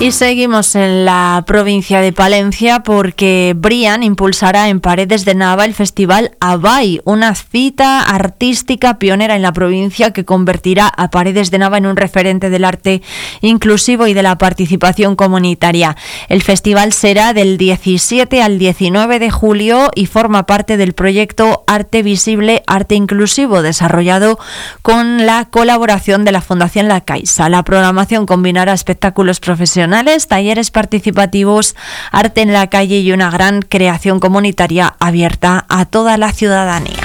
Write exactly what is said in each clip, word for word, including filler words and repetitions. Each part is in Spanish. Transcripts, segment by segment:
Y seguimos en la provincia de Palencia porque Brian impulsará en Paredes de Nava el festival Abai, una cita artística pionera en la provincia que convertirá a Paredes de Nava en un referente del arte inclusivo y de la participación comunitaria. El festival será del diecisiete al diecinueve de julio y forma parte del proyecto Arte Visible, Arte Inclusivo, desarrollado con la colaboración de la Fundación La Caixa. La programación combinará espectáculos profesionales, talleres participativos, arte en la calle y una gran creación comunitaria abierta a toda la ciudadanía.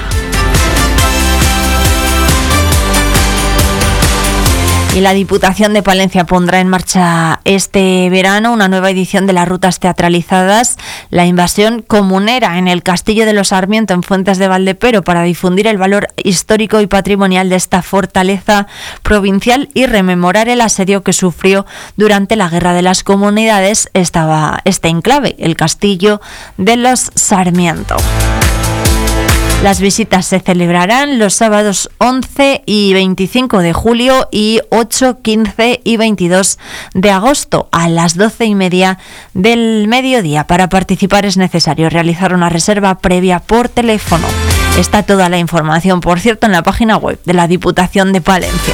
Y la Diputación de Palencia pondrá en marcha este verano una nueva edición de las rutas teatralizadas La Invasión Comunera en el Castillo de los Sarmiento en Fuentes de Valdepero para difundir el valor histórico y patrimonial de esta fortaleza provincial y rememorar el asedio que sufrió durante la Guerra de las Comunidades estaba este enclave, el Castillo de los Sarmiento. Las visitas se celebrarán los sábados once y veinticinco de julio y ocho, quince y veintidós de agosto a las doce y media del mediodía. Para participar es necesario realizar una reserva previa por teléfono. Está toda la información, por cierto, en la página web de la Diputación de Palencia.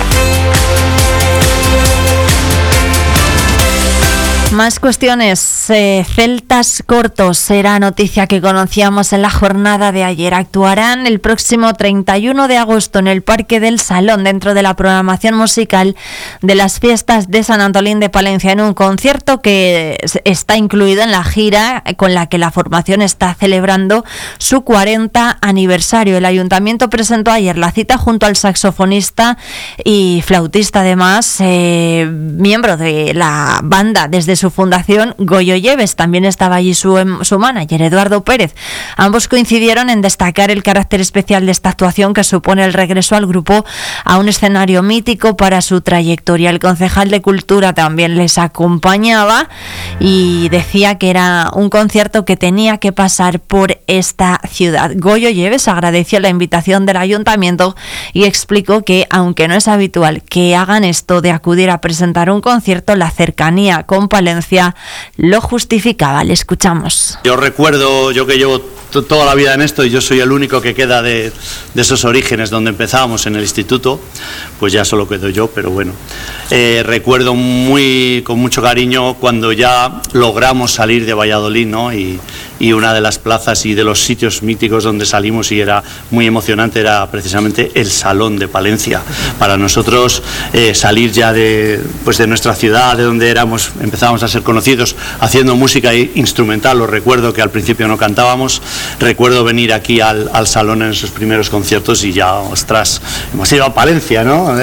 Más cuestiones. Eh, Celtas Cortos será noticia que conocíamos en la jornada de ayer. Actuarán el próximo treinta y uno de agosto en el Parque del Salón dentro de la programación musical de las fiestas de San Antolín de Palencia en un concierto que está incluido en la gira con la que la formación está celebrando su cuarenta aniversario. El Ayuntamiento presentó ayer la cita junto al saxofonista y flautista, además, eh, miembro de la banda desde su fundación, Goyo Lleves. También estaba allí su, su manager, Eduardo Pérez. Ambos coincidieron en destacar el carácter especial de esta actuación que supone el regreso al grupo a un escenario mítico para su trayectoria. El concejal de Cultura también les acompañaba y decía que era un concierto que tenía que pasar por esta ciudad. Goyo Lleves agradeció la invitación del Ayuntamiento y explicó que, aunque no es habitual que hagan esto de acudir a presentar un concierto, la cercanía con Palencia lo justificaba. Le escuchamos. Yo recuerdo, yo que llevo t- toda la vida en esto y yo soy el único que queda de, de esos orígenes donde empezábamos en el instituto, pues ya solo quedo yo, pero bueno. Eh, recuerdo muy, con mucho cariño cuando ya logramos salir de Valladolid, ¿no? Y, y una de las plazas y de los sitios míticos donde salimos y era muy emocionante era precisamente el Salón de Palencia. Para nosotros eh, salir ya de, pues de nuestra ciudad, de donde éramos, empezábamos a ser conocidos haciendo música instrumental. Os recuerdo que al principio no cantábamos, recuerdo venir aquí al, al salón en esos primeros conciertos y ya, ostras, hemos ido a Palencia, ¿no?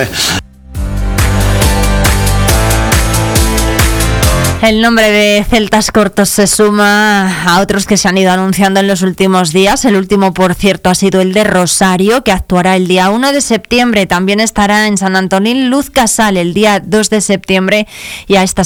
El nombre de Celtas Cortos se suma a otros que se han ido anunciando en los últimos días. El último, por cierto, ha sido el de Rosario, que actuará el día uno de septiembre. También estará en San Antolín Luz Casal el día dos de septiembre y a esta